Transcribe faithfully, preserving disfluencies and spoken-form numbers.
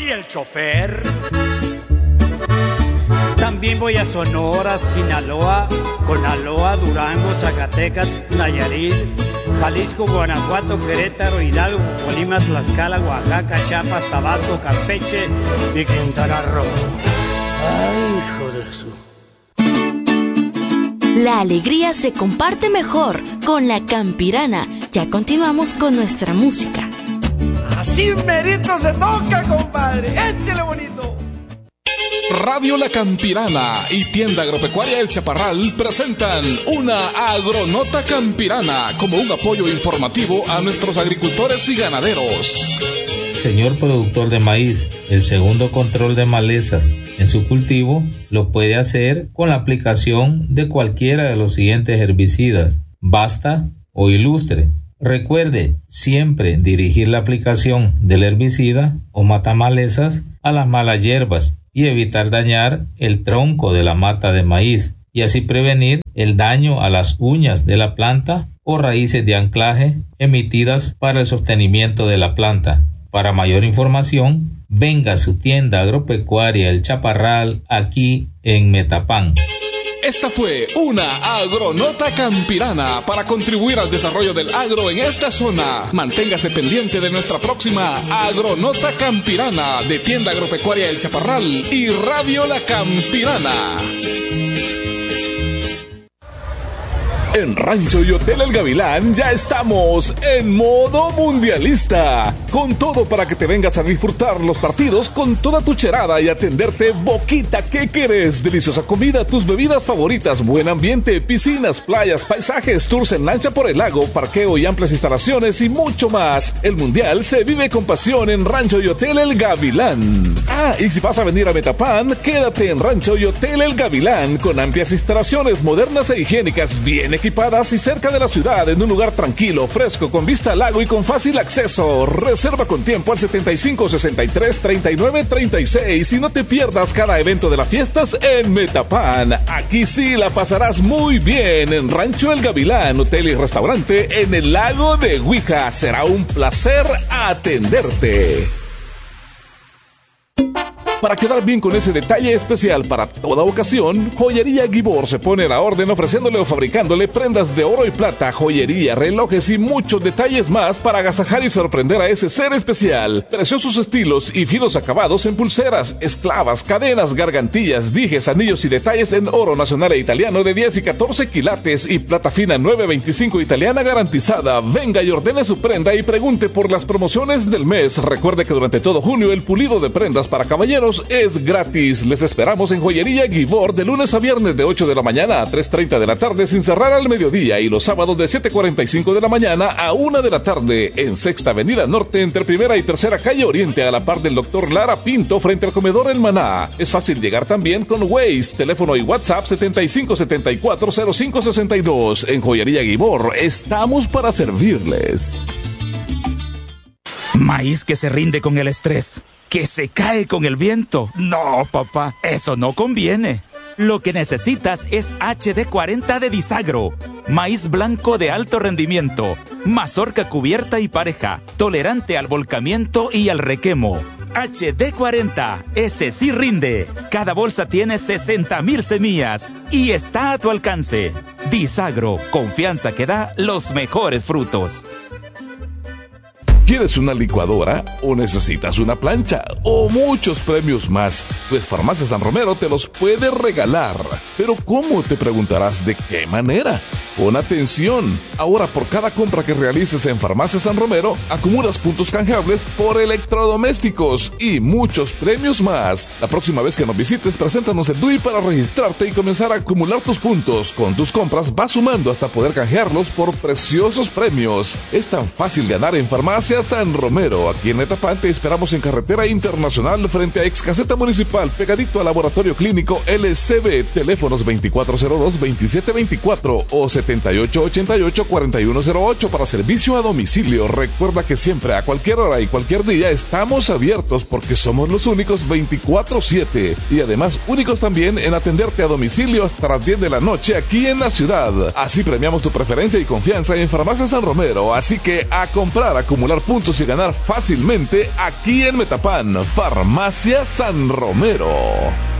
soy el chofer. También voy a Sonora, Sinaloa, Conaloa, Durango, Zacatecas, Nayarit, Jalisco, Guanajuato, Querétaro, Hidalgo, Colima, Tlaxcala, Oaxaca, Chiapas, Tabasco, Campeche y Quintana Roo. Ay, hijo de su... La alegría se comparte mejor con La Campirana. Ya continuamos con nuestra música. Así merito se toca, compadre. Échele bonito. Radio La Campirana y Tienda Agropecuaria El Chaparral presentan una Agronota Campirana como un apoyo informativo a nuestros agricultores y ganaderos. Señor productor de maíz, el segundo control de malezas en su cultivo lo puede hacer con la aplicación de cualquiera de los siguientes herbicidas, Basta o Ilustre. Recuerde siempre dirigir la aplicación del herbicida o matamalezas a las malas hierbas y evitar dañar el tronco de la mata de maíz y así prevenir el daño a las uñas de la planta o raíces de anclaje emitidas para el sostenimiento de la planta. Para mayor información, venga a su tienda agropecuaria El Chaparral aquí en Metapán. Esta fue una Agronota Campirana para contribuir al desarrollo del agro en esta zona. Manténgase pendiente de nuestra próxima Agronota Campirana de Tienda Agropecuaria El Chaparral y Radio La Campirana. En Rancho y Hotel El Gavilán ya estamos en modo mundialista, con todo para que te vengas a disfrutar los partidos con toda tu cherada y atenderte boquita que querés, deliciosa comida, tus bebidas favoritas, buen ambiente, piscinas, playas, paisajes, tours en lancha por el lago, parqueo y amplias instalaciones y mucho más. El mundial se vive con pasión en Rancho y Hotel El Gavilán. Ah, y si vas a venir a Metapán, quédate en Rancho y Hotel El Gavilán, con amplias instalaciones modernas e higiénicas, bien equipadas y cerca de la ciudad, en un lugar tranquilo, fresco, con vista al lago y con fácil acceso. Reserva con tiempo al setenta y cinco, sesenta y tres, treinta y nueve, treinta y seis y no te pierdas cada evento de las fiestas en Metapán. Aquí sí la pasarás muy bien en Rancho El Gavilán, hotel y restaurante en el lago de Huija. Será un placer atenderte. Para quedar bien con ese detalle especial para toda ocasión, Joyería Guibor se pone a la orden ofreciéndole o fabricándole prendas de oro y plata, joyería, relojes y muchos detalles más para agasajar y sorprender a ese ser especial. Preciosos estilos y finos acabados en pulseras, esclavas, cadenas, gargantillas, dijes, anillos y detalles en oro nacional e italiano de diez y catorce quilates y plata fina nueve veinticinco italiana garantizada. Venga y ordene su prenda y pregunte por las promociones del mes. Recuerde que durante todo junio el pulido de prendas para caballeros es gratis. Les esperamos en Joyería Guibor de lunes a viernes de ocho de la mañana a tres treinta de la tarde sin cerrar al mediodía y los sábados de siete cuarenta y cinco de la mañana a una de la tarde en Sexta Avenida Norte entre Primera y Tercera Calle Oriente a la par del doctor Lara Pinto frente al comedor El Maná. Es fácil llegar también con Waze, teléfono y WhatsApp setenta y cinco setenta y cuatro cero cinco sesenta y dos. En Joyería Guibor estamos para servirles. Maíz que se rinde con el estrés, que se cae con el viento. No, papá, eso no conviene. Lo que necesitas es H D cuarenta de Disagro. Maíz blanco de alto rendimiento, mazorca cubierta y pareja, tolerante al volcamiento y al requemo. H D cuarenta, ese sí rinde. Cada bolsa tiene sesenta mil semillas y está a tu alcance. Disagro, confianza que da los mejores frutos. ¿Quieres una licuadora o necesitas una plancha o muchos premios más? Pues Farmacia San Romero te los puede regalar. ¿Pero cómo? Te preguntarás. ¿De qué manera? Pon atención. Ahora por cada compra que realices en Farmacia San Romero acumulas puntos canjeables por electrodomésticos y muchos premios más. La próxima vez que nos visites, preséntanos el D U I para registrarte y comenzar a acumular tus puntos. Con tus compras vas sumando hasta poder canjearlos por preciosos premios. Es tan fácil ganar en Farmacia San Romero. Aquí en Metapán te esperamos en Carretera Internacional frente a Ex Caseta Municipal, pegadito al Laboratorio Clínico L C B. Teléfonos veinticuatro cero dos, veintisiete veinticuatro o setenta setenta y ocho ochenta y ocho cuarenta y uno cero ocho para servicio a domicilio. Recuerda que siempre, a cualquier hora y cualquier día, estamos abiertos porque somos los únicos veinticuatro siete y además únicos también en atenderte a domicilio hasta las diez de la noche aquí en la ciudad. Así premiamos tu preferencia y confianza en Farmacia San Romero. Así que a comprar, acumular puntos y ganar fácilmente aquí en Metapán. Farmacia San Romero.